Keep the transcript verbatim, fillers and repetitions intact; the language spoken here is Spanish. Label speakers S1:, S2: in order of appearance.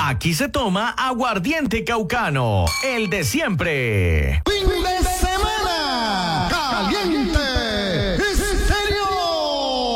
S1: Aquí se toma aguardiente caucano, el de siempre.
S2: ¡Ping!